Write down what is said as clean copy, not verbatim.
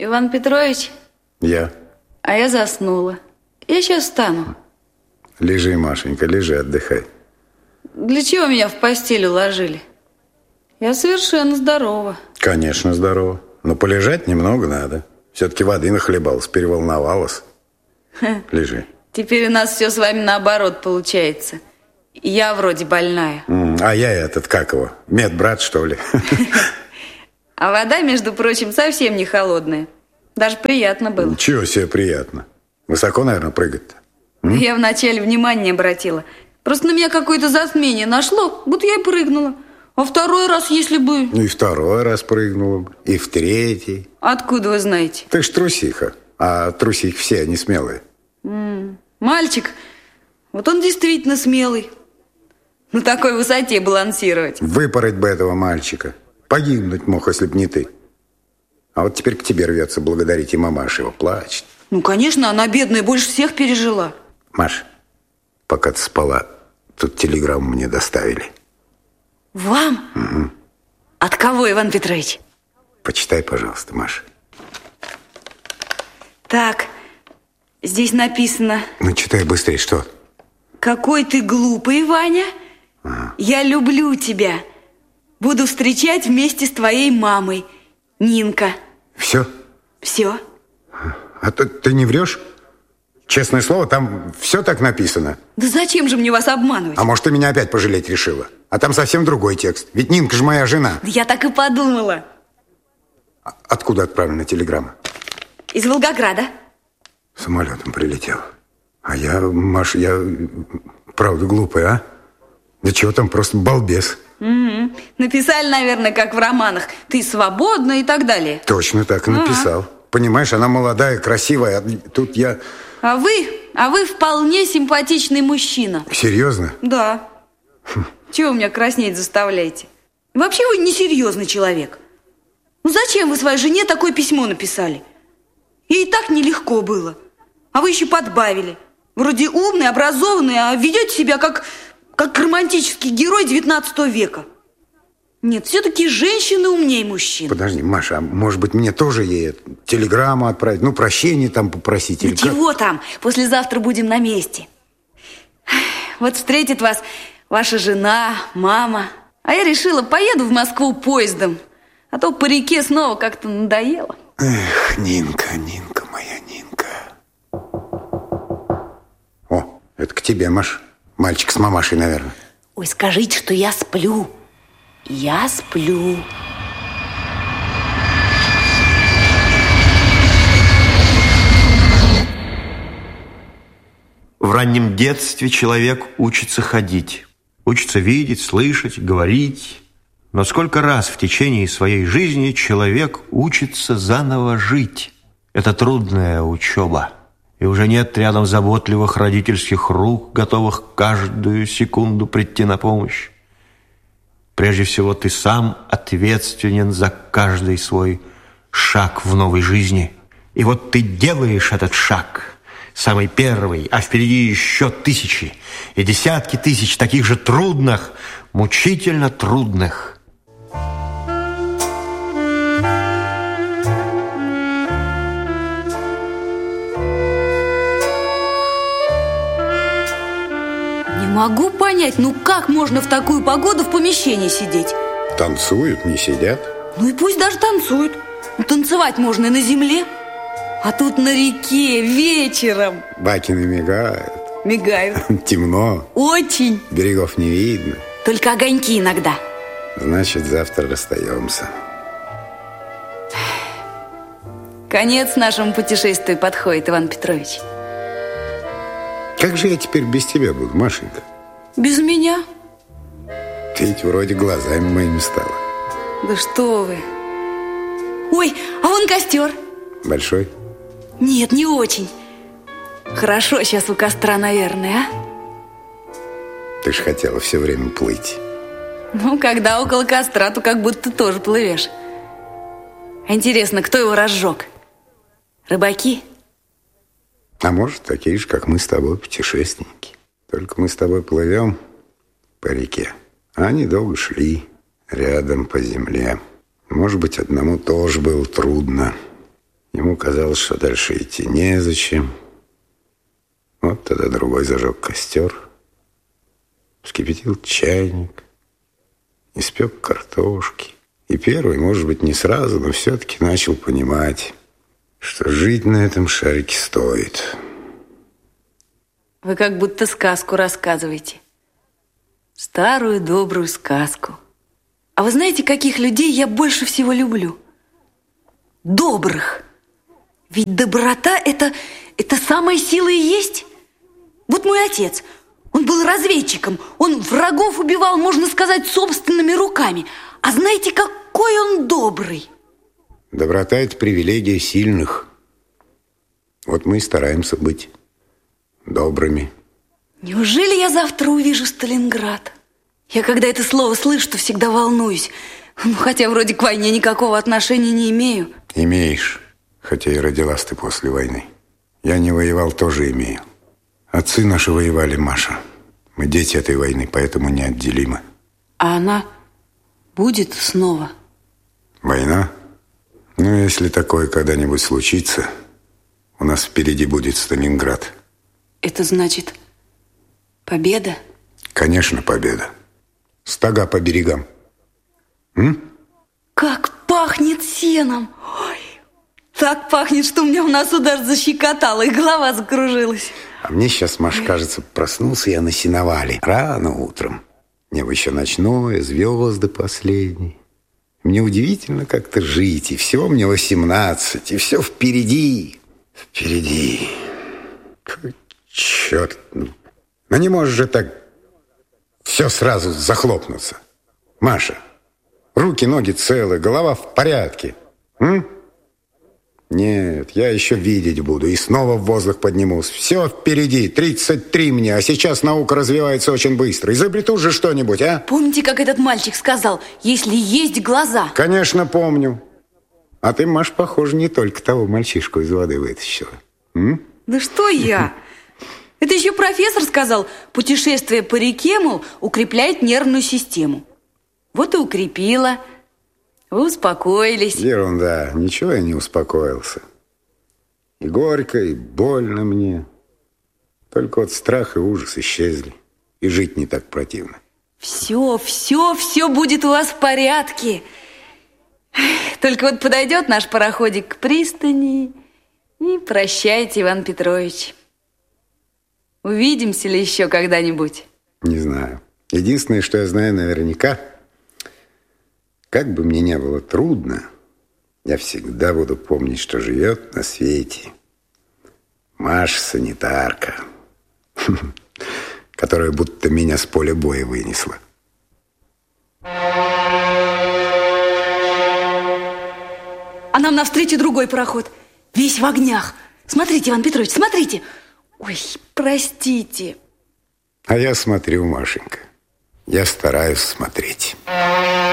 Иван Петрович? Я. А я заснула. Я сейчас встану. Лежи, Машенька, лежи, отдыхай. Для чего меня в постель уложили? Я совершенно здорова. Конечно, здорова. Но полежать немного надо. Все-таки воды нахлебалась, переволновалась. Лежи. Теперь у нас все с вами наоборот получается. Я вроде больная. А я этот, как его, медбрат, что ли? А вода, между прочим, совсем не холодная. Даже приятно было. Чего себе приятно? Высоко, наверное, прыгать-то? Я вначале внимания не обратила. Просто на меня какое-то затмение нашло, будто я и прыгнула. А второй раз, если бы... Ну и второй раз прыгнула бы, и в третий. Откуда вы знаете? Ты ж трусиха, а трусихи все, они смелые. Мальчик, вот он действительно смелый. На такой высоте балансировать. Выпороть бы этого мальчика. Погибнуть мог, если б не ты. А вот теперь к тебе рвется благодарить, и мамаша его плачет. Ну, конечно, она бедная больше всех пережила. Маш, пока ты спала, тут телеграмму мне доставили. Вам? Угу. От кого, Иван Петрович? Почитай, пожалуйста, Маша. Так, здесь написано... Ну, читай быстрее, что? Какой ты глупый, Ваня. Ага. Я люблю тебя. Буду встречать вместе с твоей мамой, Нинка. Все? Все. А ты не врешь? Честное слово, там все так написано. Да зачем же мне вас обманывать? А может, ты меня опять пожалеть решила? А там совсем другой текст. Ведь Нинка же моя жена. Да я так и подумала. Откуда отправлена телеграмма? Из Волгограда. Самолетом прилетел. А я, Маш, я правда глупая, а? Да чего там, просто балбес. Угу. Написали, наверное, как в романах. Ты свободна и так далее. Точно так и написал. Понимаешь, она молодая, красивая, а тут я... А вы вполне симпатичный мужчина. Серьезно? Да. Чего вы меня краснеть заставляете? Вообще вы несерьезный человек. Ну зачем вы своей жене такое письмо написали? Ей и так нелегко было. А вы еще подбавили. Вроде умный, образованный, а ведете себя как романтический герой 19 века. Нет, все-таки женщины умнее мужчин. Подожди, Маша, а может быть мне тоже ей телеграмму отправить? Ну, прощение там попросить? Да или чего как? там? Послезавтра будем на месте. Вот встретит вас ваша жена, мама. А я решила, поеду в Москву поездом. А то по реке снова как-то надоело. Эх, Нинка, Нинка, моя Нинка. О, это к тебе, Маш. Мальчик с мамашей, наверное. Ой, скажите, что я сплю. Я сплю. В раннем детстве человек учится ходить. Учится видеть, слышать, говорить. Но сколько раз в течение своей жизни человек учится заново жить. Это трудная учеба. И уже нет рядом заботливых родительских рук, готовых каждую секунду прийти на помощь. Прежде всего, ты сам ответственен за каждый свой шаг в новой жизни. И вот ты делаешь этот шаг, самый первый, а впереди еще тысячи и десятки тысяч таких же трудных, мучительно трудных. Не могу понять, ну как можно в такую погоду в помещении сидеть? Танцуют, не сидят. Ну и пусть даже танцуют. Ну, танцевать можно и на земле. А тут на реке вечером. Бакины мигают. Мигают. Темно. Очень. Берегов не видно. Только огоньки иногда. Значит, завтра расстаемся. Конец нашему путешествию подходит, Иван Петрович. Как же я теперь без тебя буду, Машенька? Без меня? Ты ведь вроде глазами моими стала. Да что вы. Ой, а вон костер. Большой? Нет, не очень. Хорошо сейчас у костра, наверное, а? Ты ж хотела все время плыть. Ну, когда около костра, то как будто ты тоже плывешь. Интересно, кто его разжег? Рыбаки? А может, такие же, как мы с тобой, путешественники. Только мы с тобой плывем по реке, а они долго шли рядом по земле. Может быть, одному тоже было трудно. Ему казалось, что дальше идти незачем. Вот тогда другой зажег костер, вскипятил чайник, испек картошки. И первый, может быть, не сразу, но все-таки начал понимать, что жить на этом шарике стоит. Вы как будто сказку рассказываете. Старую добрую сказку. А вы знаете, каких людей я больше всего люблю? Добрых. Ведь доброта – это самая сила и есть. Вот мой отец, он был разведчиком, он врагов убивал, можно сказать, собственными руками. А знаете, какой он добрый? Доброта – это привилегия сильных. Вот мы и стараемся быть добрыми. Неужели я завтра увижу Сталинград? Я, когда это слово слышу, то всегда волнуюсь. Ну, хотя вроде к войне никакого отношения не имею. Имеешь, хотя и родилась ты после войны. Я не воевал, тоже имею. Отцы наши воевали, Маша. Мы дети этой войны, поэтому неотделимы. А она будет снова? Война? Ну, если такое когда-нибудь случится, у нас впереди будет Сталинград. Это значит победа? Конечно, победа. Стога по берегам. Как пахнет сеном! Ой, так пахнет, что у меня в носу даже защекотало, и голова закружилась. А мне сейчас, Маш, кажется, проснулся я на сеновале рано утром. Небо еще ночное, звезды последние. Мне удивительно как-то жить, и всего мне 18, и все впереди. Впереди. Черт. Ну не можешь же так все сразу захлопнуться. Маша, руки, ноги целы, голова в порядке. Нет, я еще видеть буду и снова в воздух поднимусь. Все впереди, 33 мне, а сейчас наука развивается очень быстро. Изобрету же что-нибудь, а? Помните, как этот мальчик сказал, если есть глаза? Конечно, помню. А ты, Маш, похоже, не только того мальчишку из воды вытащила. Да что я? Это еще профессор сказал, путешествие по реке, мол, укрепляет нервную систему. Вот и укрепила. Вы успокоились. Ерунда, ничего я не успокоился. И горько, и больно мне. Только вот страх и ужас исчезли. И жить не так противно. Все будет у вас в порядке. Только вот подойдет наш пароходик к пристани, и прощайте, Иван Петрович. Увидимся ли еще когда-нибудь? Не знаю. Единственное, что я знаю наверняка, как бы мне не было трудно, я всегда буду помнить, что живет на свете Маша-санитарка, которая будто меня с поля боя вынесла. А нам навстречу другой пароход, весь в огнях. Смотрите, Иван Петрович, смотрите. Ой, простите. А я смотрю, Машенька. Я стараюсь смотреть.